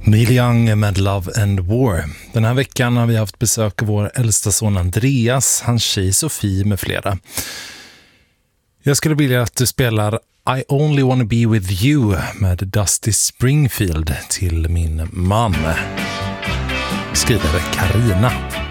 Neil Young med Love and War. Den här veckan har vi haft besök av vår äldsta son Andreas, hans tjej Sofie med flera. Jag skulle vilja att du spelar I Only Wanna Be With You med Dusty Springfield till min man. Skriver Carina.